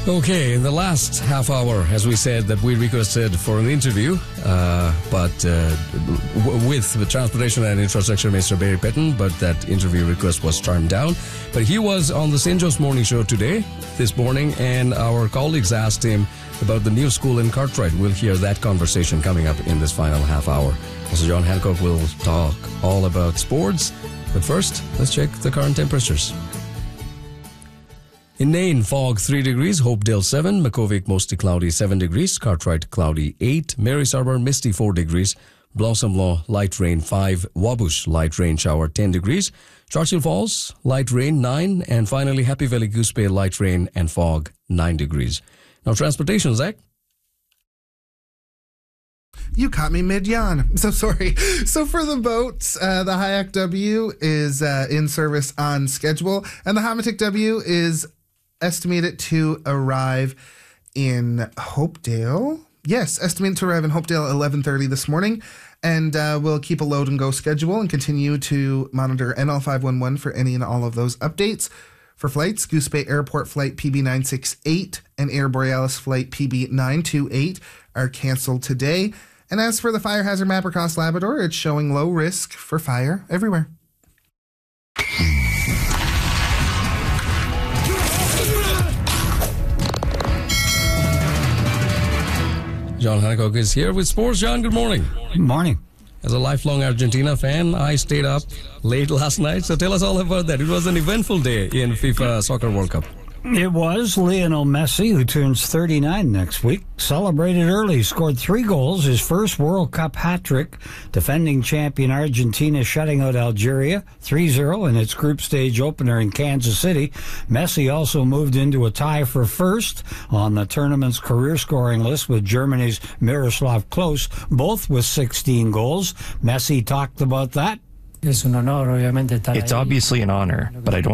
Okay, in the last half hour, as we said, that we requested for an interview, but with the Transportation and Infrastructure Minister Barry Petton, but that interview request was turned down. But he was on the St. Joe's Morning Show this morning, and our colleagues asked him about the new school in Cartwright. We'll hear that conversation coming up in this final half hour. Also, John Hancock will talk all about sports. But first, let's check the current temperatures. In Nain, fog 3 degrees, Hopedale 7, Makuvik mostly cloudy 7 degrees, Cartwright cloudy 8, Mary's Harbour misty 4 degrees, Blossom Law light rain 5, Wabush light rain shower 10 degrees, Churchill Falls light rain 9, and finally Happy Valley Goose Bay light rain and fog 9 degrees. Now transportation, Zach. You caught me mid-yawn. So sorry. So for the boats, the Hayak W is in service on schedule, and the Hamatic W is estimated to arrive in Hopedale. Yes, estimated to arrive in Hopedale at 11:30 this morning, and we'll keep a load and go schedule and continue to monitor NL511 for any and all of those updates. For flights, Goose Bay Airport flight PB968 and Air Borealis flight PB928 are canceled today. And as for the fire hazard map across Labrador, it's showing low risk for fire everywhere. John Hancock is here with sports. John, good morning. Good morning. As a lifelong Argentina fan, I stayed up late last night, so tell us all about that. It was an eventful day in FIFA Soccer World Cup. It was. Lionel Messi, who turns 39 next week, celebrated early, scored 3 goals, his first World Cup hat-trick, defending champion Argentina shutting out Algeria 3-0 in its group stage opener in Kansas City. Messi also moved into a tie for first on the tournament's career scoring list with Germany's Miroslav Klose, both with 16 goals. Messi talked about that. It's obviously an honor, but I don't